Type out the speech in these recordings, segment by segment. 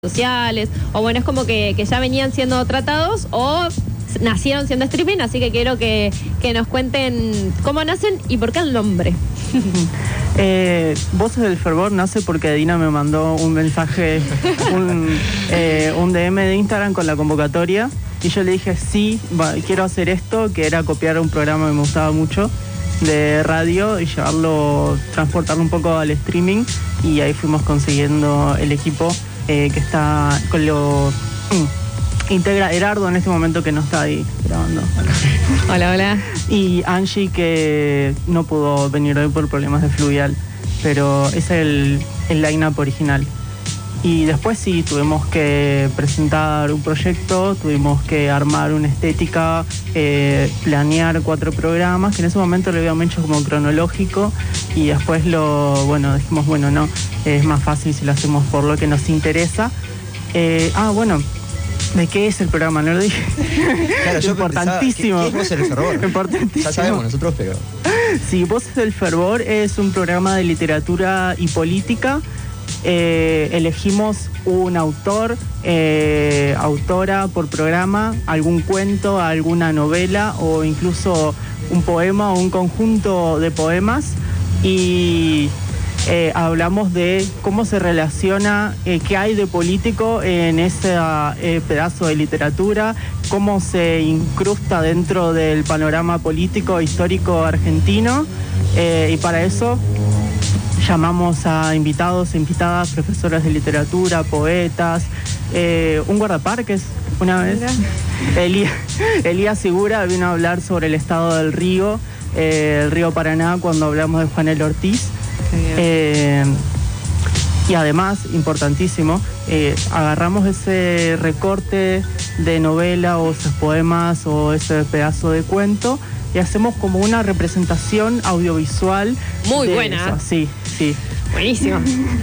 sociales, o bueno, es como que ya venían siendo tratados o nacieron siendo streaming, así que quiero que nos cuenten cómo nacen y por qué el nombre. Voces del Fervor nace porque Dina me mandó un mensaje, un DM de Instagram con la convocatoria y yo le dije sí, quiero hacer esto, que era copiar un programa que me gustaba mucho de radio y transportarlo un poco al streaming, y ahí fuimos consiguiendo el equipo que está con lo integra Herardo en este momento, que no está ahí grabando. Hola, hola. Y Angie, que no pudo venir hoy por problemas de fluvial, pero ese es el line-up original. Y después sí, tuvimos que presentar un proyecto, tuvimos que armar una estética, planear 4 programas, que en ese momento lo habíamos hecho como cronológico, y después dijimos, no, es más fácil si lo hacemos por lo que nos interesa. ¿De qué es el programa? No lo dije. Claro, yo importantísimo. ¿Qué es Voces del Fervor? Importantísimo. Ya sabemos nosotros, pero... Sí, Voces del Fervor es un programa de literatura y política. Elegimos un autor, autora por programa, algún cuento, alguna novela o incluso un poema o un conjunto de poemas, y hablamos de cómo se relaciona, qué hay de político en ese pedazo de literatura, cómo se incrusta dentro del panorama político histórico argentino, y para eso llamamos a invitados e invitadas, profesoras de literatura, poetas, un guardaparques una vez. Elías Segura vino a hablar sobre el estado del río, el río Paraná, cuando hablamos de Juanel Ortiz. Y además, importantísimo, agarramos ese recorte de novela o esos poemas o ese pedazo de cuento y hacemos como una representación audiovisual. Muy buena. Eso. Sí. Buenísimo.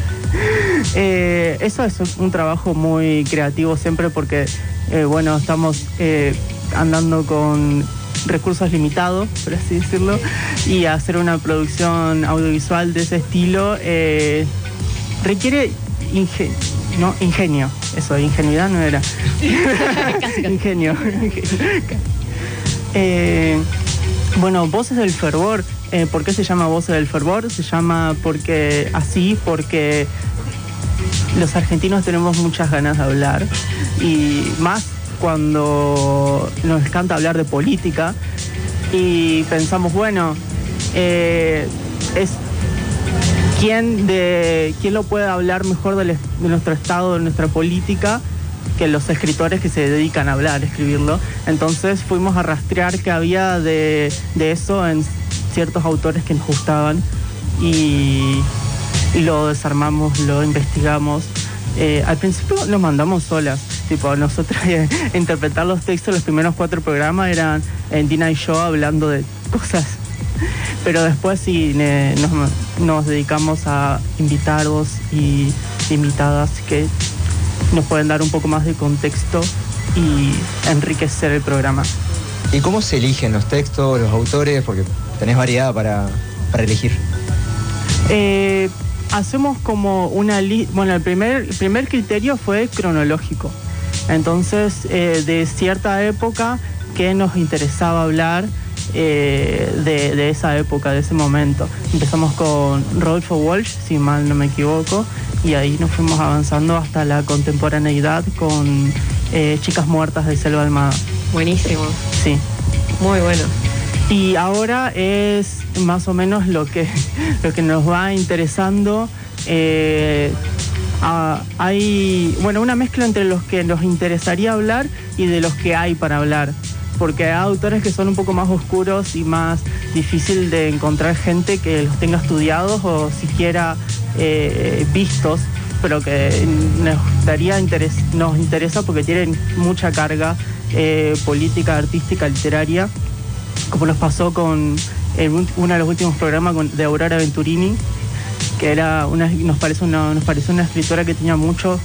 Eso es un trabajo muy creativo siempre porque, estamos andando con recursos limitados, por así decirlo, y hacer una producción audiovisual de ese estilo requiere ingenio. Eso, ingenuidad no era. Casi. Ingenio. Voces del Fervor. ¿Por qué se llama Voces del Fervor? Se llama porque los argentinos tenemos muchas ganas de hablar, y más cuando nos encanta hablar de política, y pensamos, ¿quién lo puede hablar mejor de nuestro estado, de nuestra política, que los escritores que se dedican a escribirlo? Entonces fuimos a rastrear qué había de eso en ciertos autores que nos gustaban, y lo desarmamos, lo investigamos. Al principio nos mandamos solas, nosotras interpretar los textos. Los primeros 4 programas eran Dina y yo hablando de cosas, pero después sí nos dedicamos a invitados y invitadas que nos pueden dar un poco más de contexto y enriquecer el programa. ¿Y cómo se eligen los textos, los autores? Porque tenés variedad para elegir. Hacemos como una lista. El primer criterio fue cronológico. Entonces, de cierta época que nos interesaba hablar de esa época, de ese momento. Empezamos con Rodolfo Walsh, si mal no me equivoco, y ahí nos fuimos avanzando hasta la contemporaneidad con Chicas Muertas de Selva Almada. Buenísimo. Sí. Muy bueno. Y ahora es más o menos lo que nos va interesando. Hay una mezcla entre los que nos interesaría hablar y de los que hay para hablar, porque hay autores que son un poco más oscuros y más difícil de encontrar gente que los tenga estudiados o siquiera vistos, pero que nos interesa porque tienen mucha carga política, artística, literaria, como nos pasó con uno de los últimos programas de Aurora Venturini, que nos pareció una escritora que tenía mucho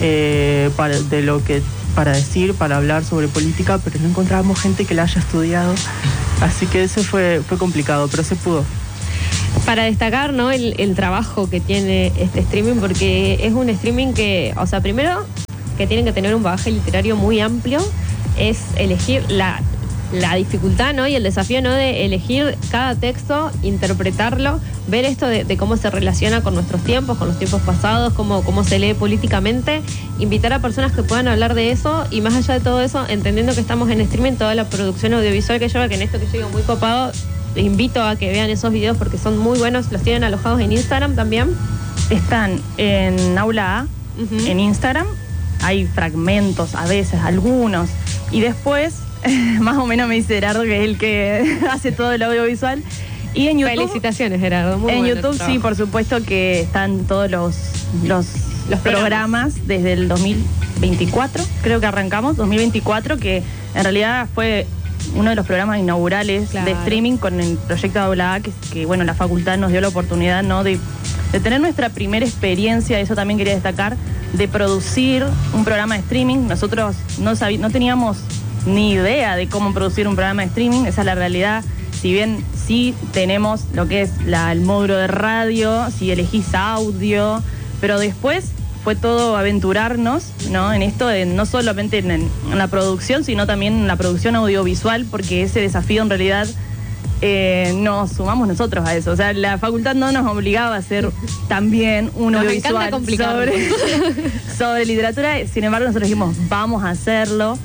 para decir, para hablar sobre política, pero no encontrábamos gente que la haya estudiado, así que eso fue complicado, pero se pudo. Para destacar, ¿no? el trabajo que tiene este streaming, porque es un streaming que, o sea, primero que tienen que tener un bagaje literario muy amplio, es elegir la dificultad, ¿no? Y el desafío, ¿no? De elegir cada texto, interpretarlo, ver esto de cómo se relaciona con nuestros tiempos, con los tiempos pasados, cómo se lee políticamente, invitar a personas que puedan hablar de eso y más allá de todo eso, entendiendo que estamos en streaming, toda la producción audiovisual que lleva, que en esto que yo digo muy copado, les invito a que vean esos videos porque son muy buenos, los tienen alojados en Instagram también. Están en Aula A, en Instagram, hay fragmentos a veces, algunos, y después más o menos me dice Gerardo, que es el que hace todo el audiovisual. Y en YouTube. Felicitaciones, Gerardo. Muy en bueno YouTube, sí, por supuesto que están todos los programas desde el 2024, creo que arrancamos, 2024, que en realidad fue uno de los programas inaugurales de streaming con el proyecto Aula A, que bueno, la facultad nos dio la oportunidad, ¿no? de tener nuestra primera experiencia, eso también quería destacar, de producir un programa de streaming. Nosotros no teníamos ni idea de cómo producir un programa de streaming, esa es la realidad. Si bien sí tenemos lo que es el módulo de radio, si elegís audio, pero después fue todo aventurarnos, ¿no? En esto, no solamente en la producción, sino también en la producción audiovisual, porque ese desafío en realidad nos sumamos nosotros a eso. O sea, la facultad no nos obligaba a hacer también un audiovisual sobre literatura, sin embargo nosotros dijimos, vamos a hacerlo.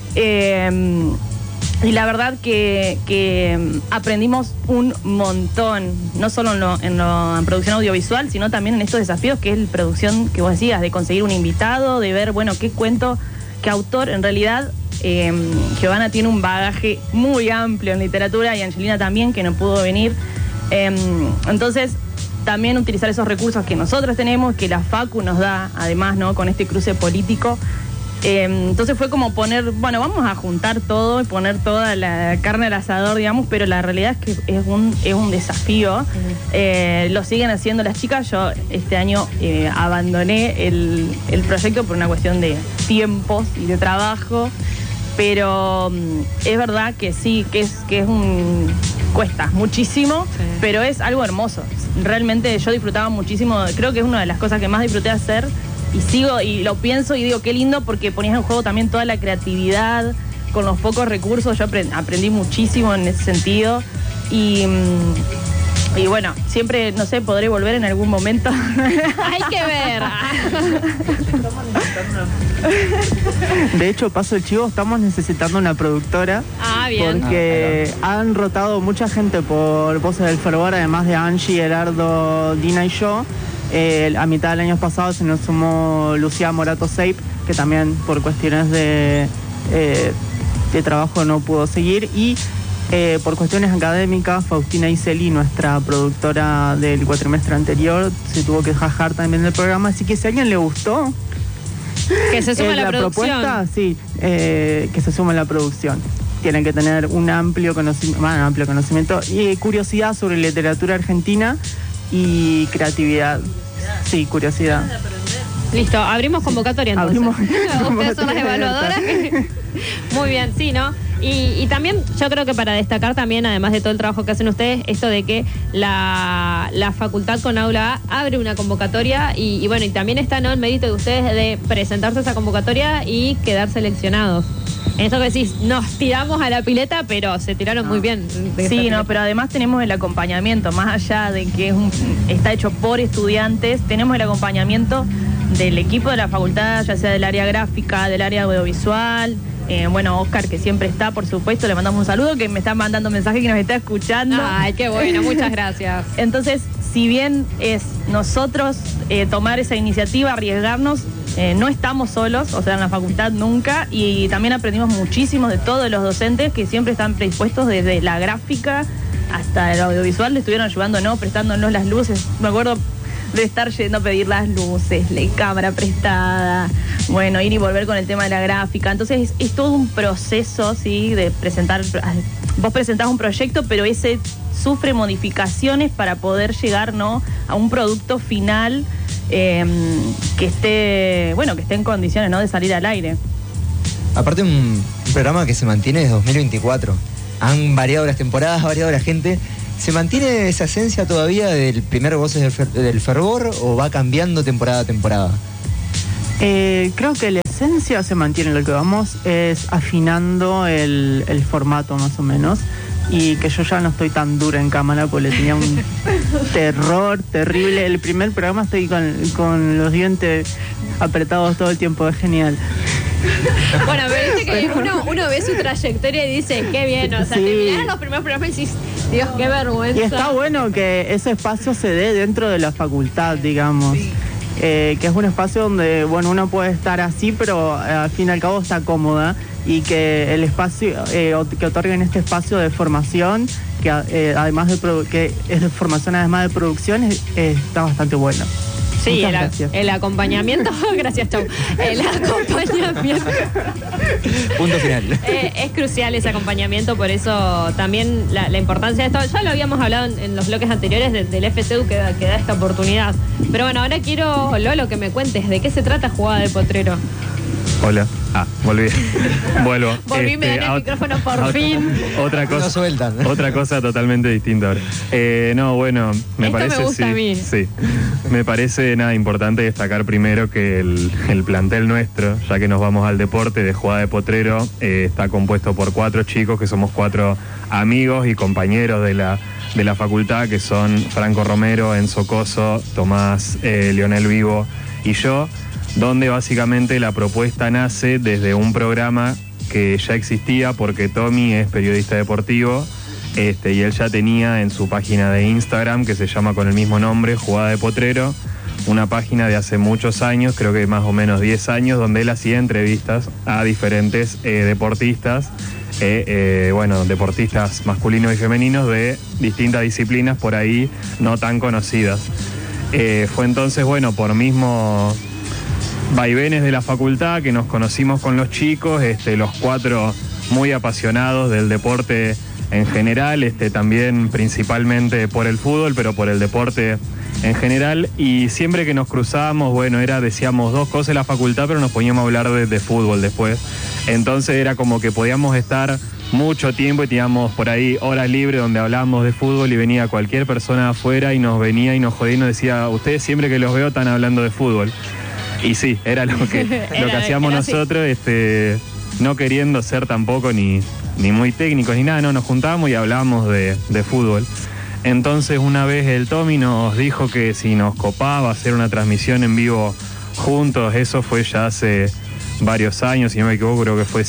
Y la verdad que aprendimos un montón, no solo en producción audiovisual, sino también en estos desafíos que es la producción que vos decías, de conseguir un invitado, de ver, bueno, qué cuento, qué autor. En realidad, Giovanna tiene un bagaje muy amplio en literatura y Angelina también, que no pudo venir. Entonces, también utilizar esos recursos que nosotros tenemos, que la Facu nos da, además, ¿no? Con este cruce político. Entonces fue como poner, bueno, vamos a juntar todo y poner toda la carne al asador, digamos, pero la realidad es que es un desafío. Lo siguen haciendo las chicas. Yo este año abandoné el proyecto por una cuestión de tiempos y de trabajo, pero es verdad que sí, que es cuesta muchísimo, pero es algo hermoso. Realmente yo disfrutaba muchísimo, creo que es una de las cosas que más disfruté hacer. Y sigo y lo pienso y digo, qué lindo, porque ponías en juego también toda la creatividad con los pocos recursos. Yo aprendí muchísimo en ese sentido. Y bueno, siempre, no sé, podré volver en algún momento. Hay que ver. De hecho, paso el chivo, estamos necesitando una productora. Bien. Porque han rotado mucha gente por Voces del Fervor, además de Angie, Gerardo, Dina y yo. A mitad del año pasado se nos sumó Lucía Morato Seip, que también por cuestiones de trabajo no pudo seguir, y por cuestiones académicas Faustina Iseli, nuestra productora del cuatrimestre anterior, se tuvo que jajar también del programa, así que si a alguien le gustó que se sume la producción. Propuesta, sí, que se sume a la producción. Tienen que tener un amplio conocimiento y curiosidad sobre literatura argentina y creatividad. Sí, curiosidad. Listo, abrimos convocatoria entonces. Ustedes son las evaluadoras. Muy bien, sí, ¿no? Y también yo creo que para destacar también, además de todo el trabajo que hacen ustedes, esto de que la facultad con Aula A abre una convocatoria y bueno, y también está, ¿no?, el mérito de ustedes de presentarse a esa convocatoria y quedar seleccionados. En esto que decís, nos tiramos a la pileta, pero se tiraron muy bien. Sí, no, pero además tenemos el acompañamiento, más allá de que está hecho por estudiantes, tenemos el acompañamiento del equipo de la facultad, ya sea del área gráfica, del área audiovisual. Bueno, Oscar, que siempre está, por supuesto, le mandamos un saludo, que me está mandando mensaje, que nos está escuchando. Ay, qué bueno, muchas gracias. Entonces, si bien es nosotros tomar esa iniciativa, arriesgarnos, no estamos solos, o sea, en la facultad nunca, y también aprendimos muchísimo de todos los docentes que siempre están predispuestos, desde la gráfica hasta el audiovisual, le estuvieron ayudando, ¿no?, prestándonos las luces. Me acuerdo de estar yendo a pedir las luces, la cámara prestada, bueno, ir y volver con el tema de la gráfica. Entonces es todo un proceso, ¿sí?, de presentar. Vos presentás un proyecto, pero ese sufre modificaciones para poder llegar, ¿no?, a un producto final que esté en condiciones, ¿no?, de salir al aire. Aparte, un programa que se mantiene desde 2024. Han variado las temporadas, ha variado la gente. ¿Se mantiene esa esencia todavía del primer Voces del Fervor o va cambiando temporada a temporada? Creo que la esencia se mantiene. Lo que vamos es afinando el formato más o menos. Y que yo ya no estoy tan dura en cámara porque le tenía un terror terrible. El primer programa estoy con los dientes apretados todo el tiempo, es genial. Bueno, pero viste que uno ve su trayectoria y dice, qué bien, o sea, Sí. te mirás los primeros programas y decís, Dios, qué vergüenza. Y está bueno que ese espacio se dé dentro de la facultad, digamos. Que es un espacio donde, bueno, uno puede estar así, pero al fin y al cabo está cómoda. Y que el espacio, que otorguen este espacio de formación, que además que es de formación además de producción, está bastante bueno. Sí, Muchas gracias. el acompañamiento, gracias, chau. El acompañamiento. Punto final. Es crucial ese acompañamiento, por eso también la importancia de esto. Ya lo habíamos hablado en los bloques anteriores del FCU que da esta oportunidad. Pero bueno, ahora quiero, Lolo, que me cuentes de qué se trata Jugada de Potrero. Hola. Volví. Vuelvo. Volví, me dan el micrófono por fin. Otra cosa. No sueltan. Otra cosa totalmente distinta ahora. No, bueno, me Esto parece me gusta sí, a mí. sí. Me parece importante destacar primero que el plantel nuestro, ya que nos vamos al deporte de Jugada de Potrero, está compuesto por 4 chicos que somos 4 amigos y compañeros de la facultad, que son Franco Romero, Enzo Coso, Tomás Leonel Vivo y yo, donde básicamente la propuesta nace desde un programa que ya existía porque Tommy es periodista deportivo y él ya tenía en su página de Instagram, que se llama con el mismo nombre, Jugada de Potrero, una página de hace muchos años, creo que más o menos 10 años, donde él hacía entrevistas a diferentes deportistas, deportistas masculinos y femeninos de distintas disciplinas por ahí no tan conocidas. Fue entonces, por mismo vaivenes de la facultad que nos conocimos con los chicos, los 4 muy apasionados del deporte en general, también principalmente por el fútbol, pero por el deporte en general, y siempre que nos cruzábamos, decíamos 2 cosas en la facultad, pero nos poníamos a hablar de fútbol después. Entonces era como que podíamos estar mucho tiempo y teníamos por ahí horas libres donde hablábamos de fútbol y venía cualquier persona afuera y nos venía y nos jodía y nos decía, ustedes siempre que los veo están hablando de fútbol. Y sí, era lo que hacíamos nosotros, no queriendo ser tampoco ni muy técnicos ni nada, no, nos juntábamos y hablábamos de fútbol. Entonces una vez el Tommy nos dijo que si nos copaba hacer una transmisión en vivo juntos, eso fue ya hace varios años, si no me equivoco, creo que fue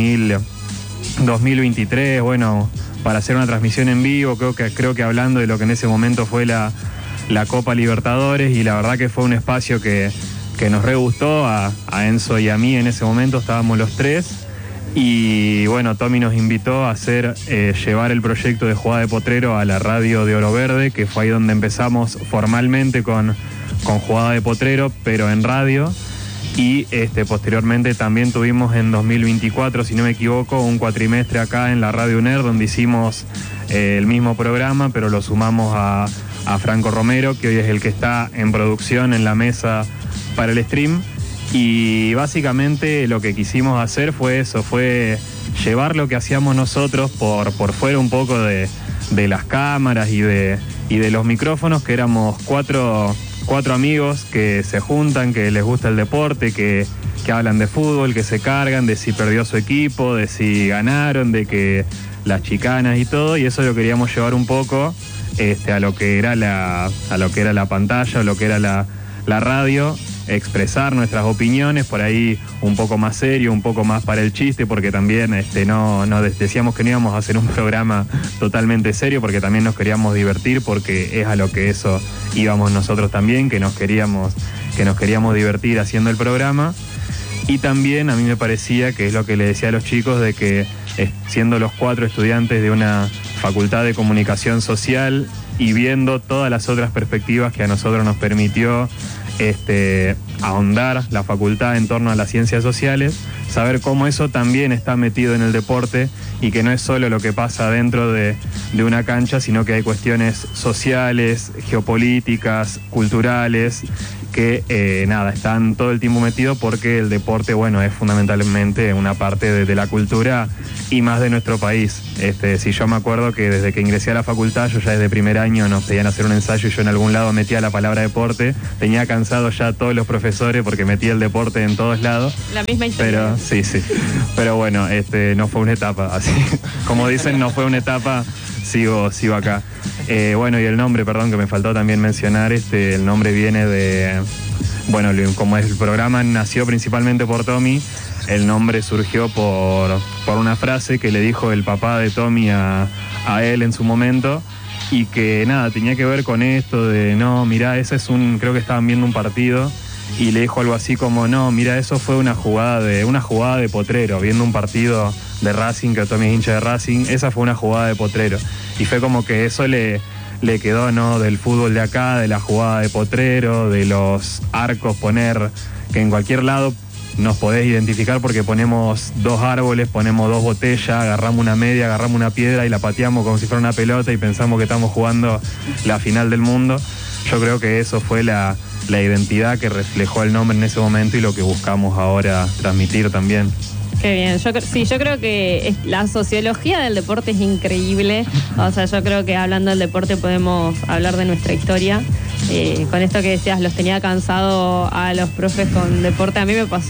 2023, para hacer una transmisión en vivo, creo que hablando de lo que en ese momento fue la Copa Libertadores, y la verdad que fue un espacio que nos re gustó a Enzo y a mí. En ese momento estábamos los 3 y Tommy nos invitó a llevar el proyecto de Jugada de Potrero a la radio de Oro Verde, que fue ahí donde empezamos formalmente con Jugada de Potrero, pero en radio, y posteriormente también tuvimos en 2024, si no me equivoco, un cuatrimestre acá en la Radio UNER, donde hicimos el mismo programa, pero lo sumamos a Franco Romero, que hoy es el que está en producción en la mesa para el stream, y básicamente lo que quisimos hacer fue eso, fue llevar lo que hacíamos nosotros por fuera un poco de las cámaras y de los micrófonos, que éramos cuatro amigos que se juntan, que les gusta el deporte, que hablan de fútbol, que se cargan de si perdió su equipo, de si ganaron, de que las chicanas y todo, y eso lo queríamos llevar un poco a lo que era la pantalla, a lo que era la radio, expresar nuestras opiniones, por ahí un poco más serio, un poco más para el chiste, porque también no decíamos que no íbamos a hacer un programa totalmente serio, porque también nos queríamos divertir, porque es a lo que eso íbamos nosotros también, que nos queríamos divertir haciendo el programa. Y también a mí me parecía, que es lo que le decía a los chicos, de que siendo los 4 estudiantes de una facultad de comunicación social y viendo todas las otras perspectivas que a nosotros nos permitió ahondar la facultad en torno a las ciencias sociales, saber cómo eso también está metido en el deporte y que no es solo lo que pasa dentro de una cancha, sino que hay cuestiones sociales, geopolíticas, culturales, que nada, están todo el tiempo metidos porque el deporte, bueno, es fundamentalmente una parte de la cultura y más de nuestro país. Si yo me acuerdo que desde que ingresé a la facultad, yo ya desde primer año nos pedían hacer un ensayo y yo en algún lado metía la palabra deporte, tenía cansado ya a todos los profesores porque metía el deporte en todos lados. La misma historia. Pero sí, pero bueno, no fue una etapa, así como dicen, no fue una etapa, sigo acá. Bueno, y el nombre, perdón, que me faltó también mencionar, el nombre viene de, bueno, como el programa nació principalmente por Tommy, el nombre surgió por una frase que le dijo el papá de Tommy a él en su momento, y que nada, tenía que ver con esto de, no, mirá, ese es creo que estaban viendo un partido, y le dijo algo así como, no, mira, eso fue una jugada de potrero, viendo un partido de Racing, que Tommy es hincha de Racing, esa fue una jugada de potrero. Y fue como que eso le quedó, ¿no? Del fútbol de acá, de la jugada de potrero, de los arcos, poner que en cualquier lado nos podés identificar porque ponemos 2 árboles, ponemos 2 botellas, agarramos una media, agarramos una piedra y la pateamos como si fuera una pelota y pensamos que estamos jugando la final del mundo. Yo creo que eso fue la identidad que reflejó el nombre en ese momento y lo que buscamos ahora transmitir también. Qué bien, yo creo que la sociología del deporte es increíble, o sea, yo creo que hablando del deporte podemos hablar de nuestra historia. Con esto que decías, los tenía cansado a los profes con deporte. A mí me pasó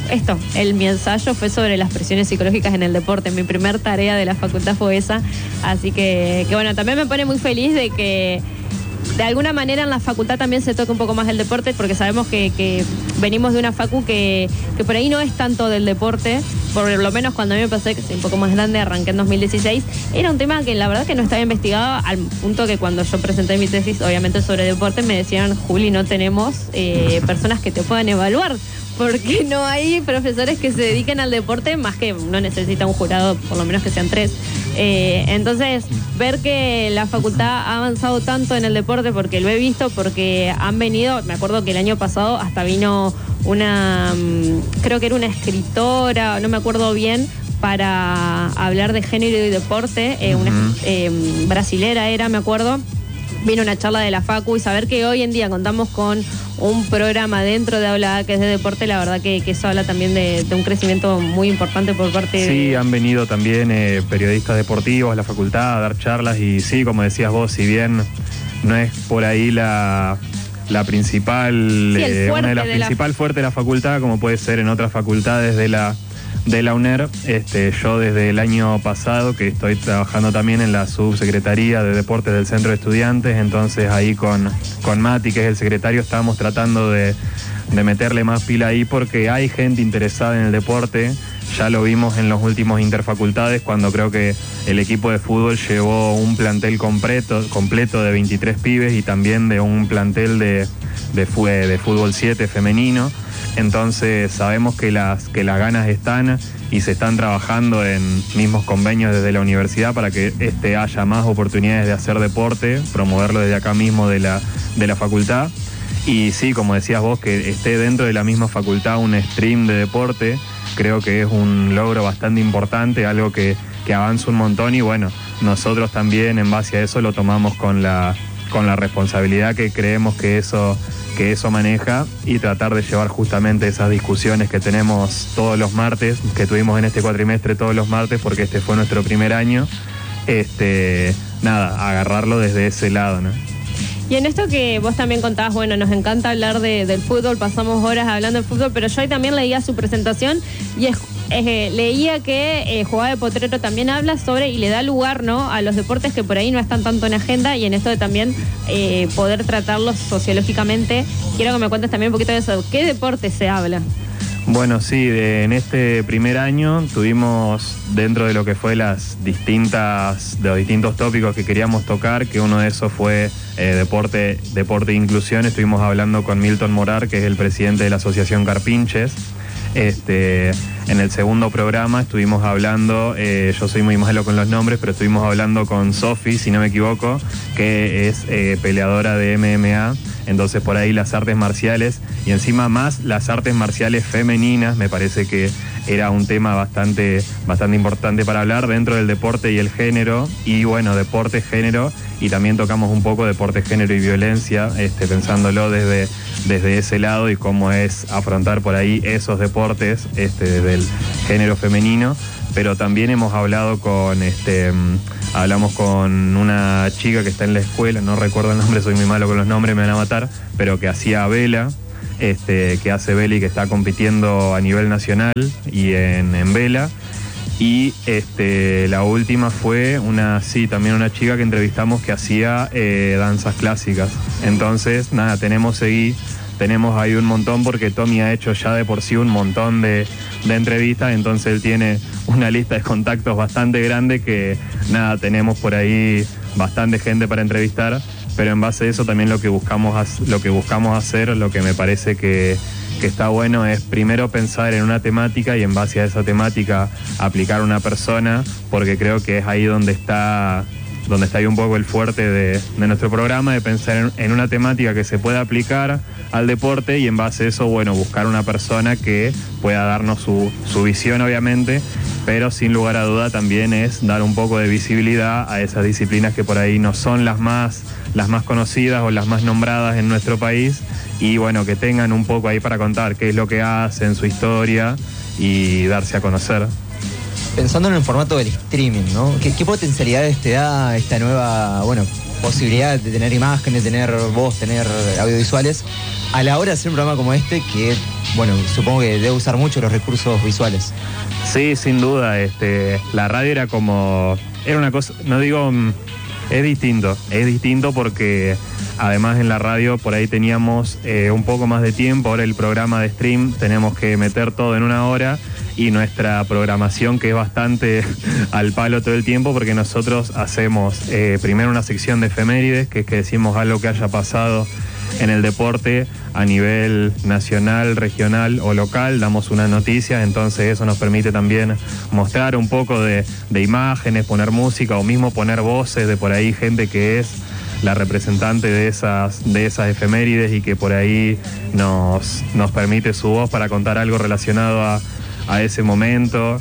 mi ensayo fue sobre las presiones psicológicas en el deporte. Mi primer tarea de la facultad fue esa, así que bueno, también me pone muy feliz de que de alguna manera en la facultad también se toca un poco más el deporte, porque sabemos que venimos de una facu que por ahí no es tanto del deporte, por lo menos cuando a mí me pasó, que soy un poco más grande, arranqué en 2016, era un tema que la verdad que no estaba investigado, al punto que cuando yo presenté mi tesis, obviamente sobre deporte, me decían, Juli, no tenemos personas que te puedan evaluar, porque no hay profesores que se dediquen al deporte, más que uno necesita un jurado, por lo menos que sean 3. Entonces, ver que la facultad ha avanzado tanto en el deporte, porque lo he visto, porque han venido, me acuerdo que el año pasado hasta vino creo que era una escritora, no me acuerdo bien, para hablar de género y deporte, una brasilera era, me acuerdo. Vino una charla de la Facu y saber que hoy en día contamos con un programa dentro de Aula A que es de deporte, la verdad que eso habla también de un crecimiento muy importante por parte de... Sí, han venido también periodistas deportivos a la facultad a dar charlas y sí, como decías vos, si bien no es por ahí la principal, una de las principales fuertes de la facultad, como puede ser en otras facultades de la UNER, yo desde el año pasado que estoy trabajando también en la subsecretaría de deportes del Centro de Estudiantes, entonces ahí con Mati, que es el secretario, estamos tratando de meterle más pila ahí porque hay gente interesada en el deporte. Ya lo vimos en los últimos interfacultades cuando creo que el equipo de fútbol llevó un plantel completo de 23 pibes y también de un plantel de fútbol 7 femenino. Entonces sabemos que las ganas están y se están trabajando en mismos convenios desde la universidad para que haya más oportunidades de hacer deporte, promoverlo desde acá mismo de la facultad. Y sí, como decías vos, que esté dentro de la misma facultad un stream de deporte, creo que es un logro bastante importante, algo que avanza un montón y bueno, nosotros también en base a eso lo tomamos con la responsabilidad que creemos que eso maneja y tratar de llevar justamente esas discusiones que tenemos todos los martes, que tuvimos en este cuatrimestre todos los martes, porque este fue nuestro primer año, agarrarlo desde ese lado, ¿no? Y en esto que vos también contabas, bueno, nos encanta hablar del fútbol, pasamos horas hablando del fútbol, pero yo ahí también leía su presentación y leía que Jugada de Potrero también habla sobre y le da lugar, ¿no?, a los deportes que por ahí no están tanto en agenda, y en esto de también poder tratarlos sociológicamente. Quiero que me cuentes también un poquito de eso. ¿Qué deporte se habla? Bueno, sí, en este primer año tuvimos dentro de lo que fue los distintos tópicos que queríamos tocar, que uno de esos fue deporte e inclusión. Estuvimos hablando con Milton Morar, que es el presidente de la Asociación Carpinches. En el segundo programa estuvimos hablando, yo soy muy malo con los nombres, pero estuvimos hablando con Sofi, si no me equivoco, que es peleadora de MMA. Entonces por ahí las artes marciales y encima más las artes marciales femeninas me parece que era un tema bastante importante para hablar dentro del deporte y el género, y bueno, deporte, género, y también tocamos un poco deporte, género y violencia, pensándolo desde ese lado y cómo es afrontar por ahí esos deportes desde el género femenino. Pero también hemos hablado hablamos con una chica que está en la escuela, no recuerdo el nombre, soy muy malo con los nombres, me van a matar, pero que hacía vela, que hace vela y que está compitiendo a nivel nacional y en vela. Y la última fue también una chica que entrevistamos que hacía danzas clásicas. Entonces, nada, tenemos ahí un montón, porque Tommy ha hecho ya de por sí un montón de entrevistas, entonces él tiene una lista de contactos bastante grande que, nada, tenemos por ahí bastante gente para entrevistar, pero en base a eso también lo que buscamos hacer, lo que me parece que está bueno es primero pensar en una temática y en base a esa temática aplicar una persona, porque creo que es ahí donde está ahí un poco el fuerte de nuestro programa, de pensar en una temática que se pueda aplicar al deporte y en base a eso, bueno, buscar una persona que pueda darnos su visión, obviamente, pero sin lugar a duda también es dar un poco de visibilidad a esas disciplinas que por ahí no son las más conocidas o las más nombradas en nuestro país, y bueno, que tengan un poco ahí para contar qué es lo que hacen, su historia y darse a conocer. Pensando en el formato del streaming, ¿no? ¿Qué potencialidades te da esta nueva, posibilidad de tener imágenes, tener voz, tener audiovisuales a la hora de hacer un programa como este que, supongo que debe usar mucho los recursos visuales? Sí, sin duda. La radio era una cosa, no digo, es distinto porque además en la radio por ahí teníamos un poco más de tiempo. Ahora el programa de stream tenemos que meter todo en una hora, y nuestra programación, que es bastante al palo todo el tiempo, porque nosotros hacemos primero una sección de efemérides, que es que decimos algo que haya pasado en el deporte a nivel nacional, regional o local, damos unas noticias, entonces eso nos permite también mostrar un poco de imágenes, poner música o mismo poner voces de por ahí gente que es la representante de esas efemérides y que por ahí nos permite su voz para contar algo relacionado a ese momento.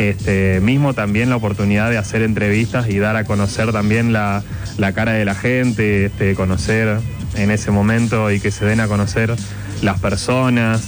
Mismo también la oportunidad de hacer entrevistas y dar a conocer también la cara de la gente, conocer en ese momento y que se den a conocer las personas,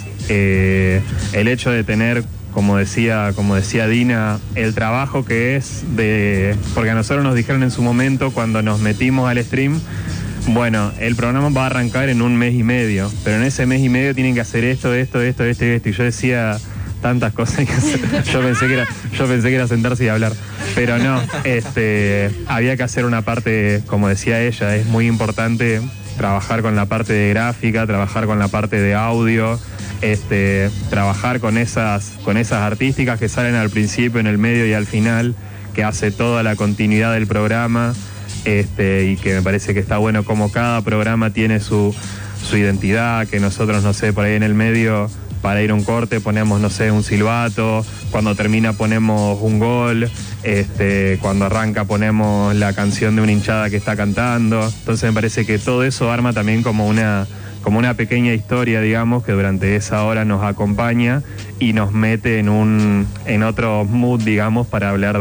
el hecho de tener, como decía Dina, el trabajo que es porque a nosotros nos dijeron en su momento cuando nos metimos al stream, bueno, el programa va a arrancar en 1 mes y medio, pero en ese mes y medio tienen que hacer esto, y yo decía tantas cosas que hacer. Yo pensé que era sentarse y hablar, pero no, había que hacer una parte, como decía ella, es muy importante trabajar con la parte de gráfica, trabajar con la parte de audio, trabajar con esas artísticas que salen al principio, en el medio y al final, que hace toda la continuidad del programa, y que me parece que está bueno como cada programa tiene su identidad, que nosotros, no sé, por ahí en el medio, para ir a un corte ponemos, no sé, un silbato, cuando termina ponemos un gol, cuando arranca ponemos la canción de una hinchada que está cantando. Entonces me parece que todo eso arma también como una pequeña historia, digamos, que durante esa hora nos acompaña y nos mete en otro mood, digamos, para hablar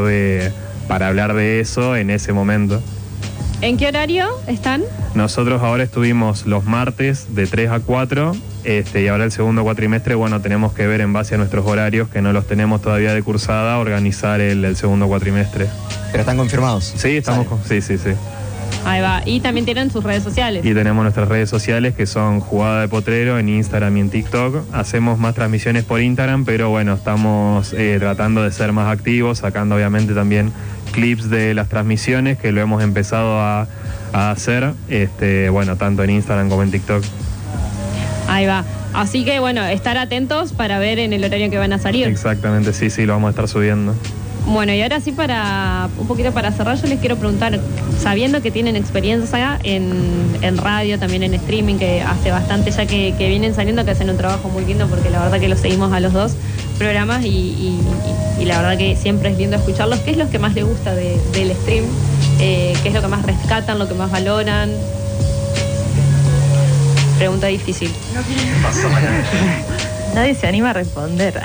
de eso en ese momento. ¿En qué horario están? Nosotros ahora estuvimos los martes de 3 a 4, y ahora el segundo cuatrimestre, bueno, tenemos que ver en base a nuestros horarios, que no los tenemos todavía de cursada, organizar el segundo cuatrimestre. ¿Pero están confirmados? Sí, sí. Ahí va. Y también tienen sus redes sociales. Y tenemos nuestras redes sociales, que son Jugada de Potrero en Instagram y en TikTok. Hacemos más transmisiones por Instagram, pero bueno, estamos tratando de ser más activos, sacando obviamente también clips de las transmisiones, que lo hemos empezado a hacer, tanto en Instagram como en TikTok. Ahí va. Así que bueno, estar atentos para ver en el horario que van a salir. Exactamente, sí, lo vamos a estar subiendo. Bueno, y ahora sí, un poquito para cerrar, yo les quiero preguntar, sabiendo que tienen experiencia en radio, también en streaming, que hace bastante ya que vienen saliendo, que hacen un trabajo muy lindo, porque la verdad que los seguimos a los dos programas y la verdad que siempre es lindo escucharlos. ¿Qué es lo que más les gusta del stream? ¿Qué es lo que más rescatan, lo que más valoran? Pregunta difícil. Nadie se anima a responder.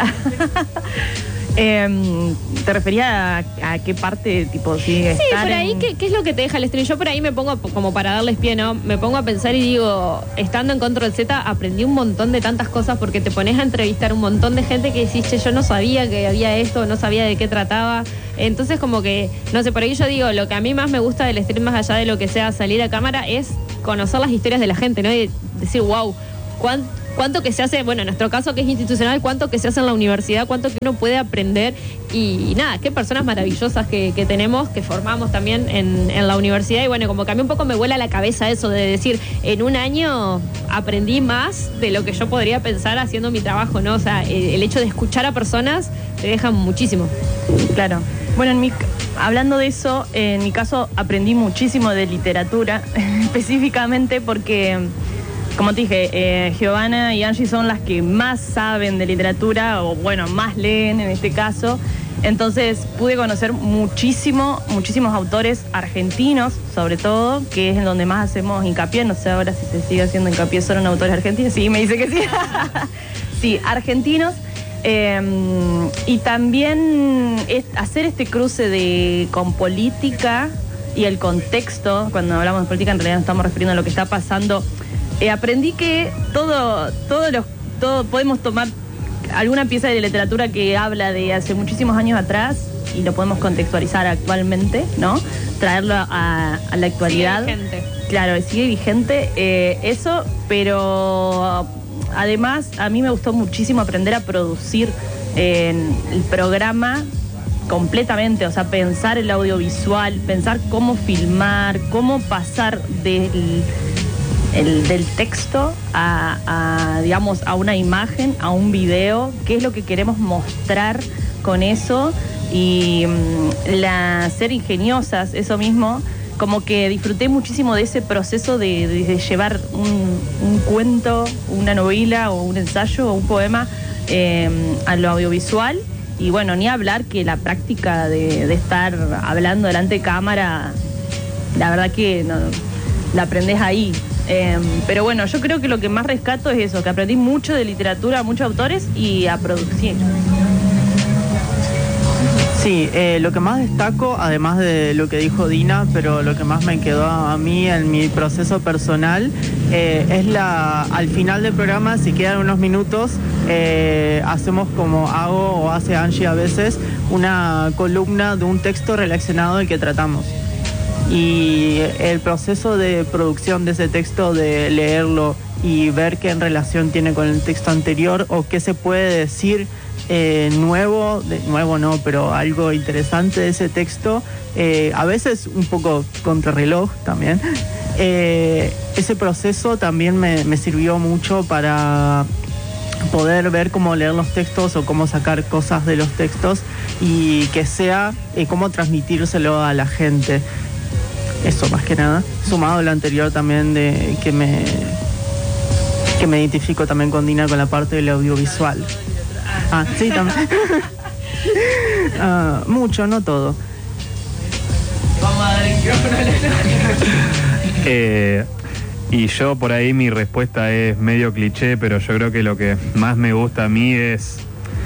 ¿Te refería a qué parte, tipo, sí, por ahí, ¿qué es lo que te deja el stream? Yo por ahí me pongo, como para darles pie, ¿no? Me pongo a pensar y digo, estando en Control Z, aprendí un montón de tantas cosas porque te pones a entrevistar un montón de gente que decís, che, yo no sabía que había esto, no sabía de qué trataba. Entonces, como que, no sé, por ahí yo digo, lo que a mí más me gusta del stream, más allá de lo que sea salir a cámara, es conocer las historias de la gente, ¿no? Y decir, wow, cuánto que se hace, bueno, en nuestro caso que es institucional, cuánto que se hace en la universidad, cuánto que uno puede aprender y nada, qué personas maravillosas que tenemos, que formamos también en la universidad y bueno, como que a mí un poco me vuela la cabeza eso de decir, en un año aprendí más de lo que yo podría pensar haciendo mi trabajo, ¿no? O sea, el hecho de escuchar a personas te deja muchísimo. Claro. Bueno, hablando de eso, en mi caso aprendí muchísimo de literatura, específicamente porque... Como te dije, Giovanna y Angie son las que más saben de literatura, o bueno, más leen en este caso. Entonces pude conocer muchísimos autores argentinos, sobre todo, que es en donde más hacemos hincapié. No sé ahora si se sigue haciendo hincapié solo en autores argentinos. Sí, me dice que sí. Sí, argentinos. Y también hacer este cruce con política y el contexto. Cuando hablamos de política, en realidad nos estamos refiriendo a lo que está pasando. Aprendí que todo podemos tomar alguna pieza de literatura que habla de hace muchísimos años atrás y lo podemos contextualizar actualmente, ¿no? Traerlo a la actualidad. Sigue vigente. Claro, sigue vigente eso, pero además a mí me gustó muchísimo aprender a producir el programa completamente, o sea, pensar el audiovisual, pensar cómo filmar, cómo pasar del texto digamos, a una imagen, a un video, qué es lo que queremos mostrar con eso y ser ingeniosas, eso mismo, como que disfruté muchísimo de ese proceso de llevar un cuento, una novela o un ensayo o un poema a lo audiovisual y bueno, ni hablar que la práctica de estar hablando delante de cámara, la verdad que no, la aprendés ahí. Pero bueno, yo creo que lo que más rescato es eso, que aprendí mucho de literatura, muchos autores y a producir. Sí, lo que más destaco, además de lo que dijo Dina, pero lo que más me quedó a mí en mi proceso personal, es al final del programa, si quedan unos minutos, hacemos como hago o hace Angie a veces, una columna de un texto relacionado al que tratamos. Y el proceso de producción de ese texto, de leerlo y ver qué en relación tiene con el texto anterior o qué se puede decir nuevo no, pero algo interesante de ese texto, a veces un poco contrarreloj también. Ese proceso también me sirvió mucho para poder ver cómo leer los textos o cómo sacar cosas de los textos y que sea cómo transmitírselo a la gente. Eso más que nada, sumado a lo anterior también de que me identifico también con Dina con la parte del audiovisual. Sí, también. Mucho, no todo. Vamos a dar el micrófono. Y yo por ahí mi respuesta es medio cliché, pero yo creo que lo que más me gusta a mí es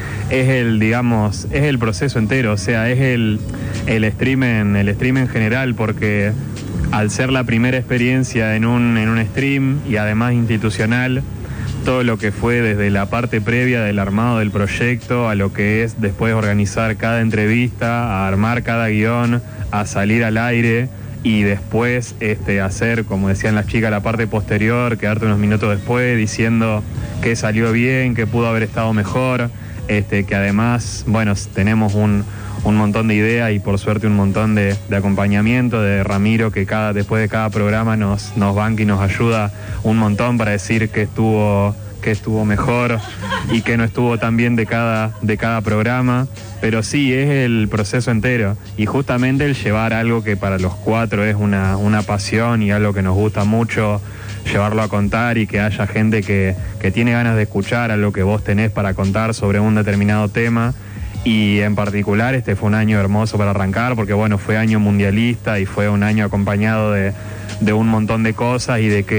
el proceso entero, o sea, es el stream en general, porque al ser la primera experiencia en un stream y además institucional, todo lo que fue desde la parte previa del armado del proyecto a lo que es después organizar cada entrevista, a armar cada guión, a salir al aire y después hacer, como decían las chicas, la parte posterior, quedarte unos minutos después diciendo que salió bien, que pudo haber estado mejor. Que además, bueno, tenemos un montón de ideas y por suerte un montón de acompañamiento de Ramiro, que después de cada programa nos banca y nos ayuda un montón para decir que estuvo mejor y que no estuvo tan bien de cada programa. Pero sí, es el proceso entero y justamente el llevar algo que para los cuatro es una pasión y algo que nos gusta mucho, llevarlo a contar y que haya gente que tiene ganas de escuchar a lo que vos tenés para contar sobre un determinado tema. Y en particular fue un año hermoso para arrancar porque bueno, fue año mundialista y fue un año acompañado de un montón de cosas y de que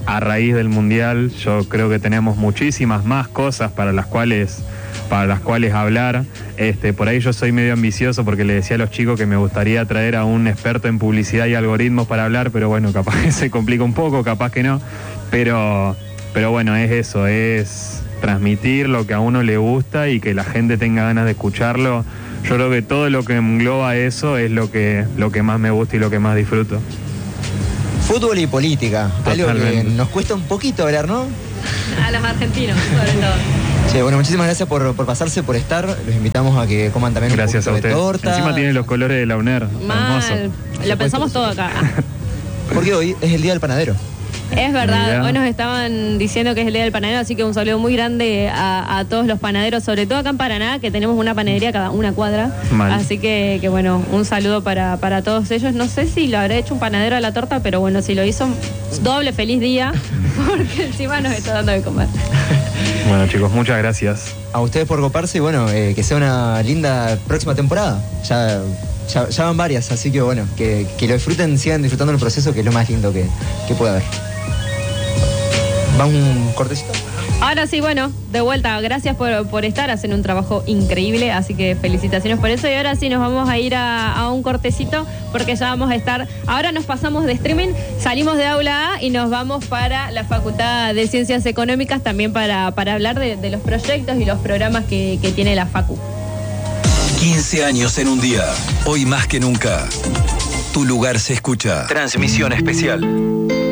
a raíz del Mundial. Yo creo que tenemos muchísimas más cosas para las cuales hablar. Por ahí yo soy medio ambicioso porque le decía a los chicos que me gustaría traer a un experto en publicidad y algoritmos para hablar, pero bueno, capaz que se complica un poco, capaz que no. Pero bueno, es eso, es transmitir lo que a uno le gusta y que la gente tenga ganas de escucharlo. Yo creo que todo lo que engloba eso es lo que más me gusta y lo que más disfruto. Fútbol y política, algo Totalmente. que nos cuesta un poquito hablar, ¿no? A los argentinos, sobre todo. Sí, bueno, muchísimas gracias por pasarse, por estar. Los invitamos a que coman también Gracias a un poquito de usted. torta. Encima tiene los colores de la UNER. Mal. Hermoso. Lo pensamos todo acá. Porque hoy es el Día del Panadero. Es verdad, Mirá. hoy nos estaban diciendo que es el día del panadero, así que un saludo muy grande a todos los panaderos, sobre todo acá en Paraná, que tenemos una panadería cada una cuadra. Mal. Así que bueno, un saludo para todos ellos. No sé si lo habrá hecho un panadero a la torta, pero bueno, si lo hizo, doble feliz día, porque encima nos está dando de comer. Bueno, chicos, muchas gracias. A ustedes por coparse y bueno, que sea una linda próxima temporada. Ya van varias, así que bueno, que lo disfruten, sigan disfrutando el proceso, que es lo más lindo que puede haber. ¿Va un cortecito? Ahora sí, bueno, de vuelta, gracias por estar, hacen un trabajo increíble, así que felicitaciones por eso. Y ahora sí nos vamos a ir a un cortecito, porque ya vamos a estar, ahora nos pasamos de streaming, salimos de aula A y nos vamos para la Facultad de Ciencias Económicas, también para hablar de los proyectos y los programas que tiene la Facu. 15 años en un día. Hoy más que nunca. Tu lugar se escucha. Transmisión especial.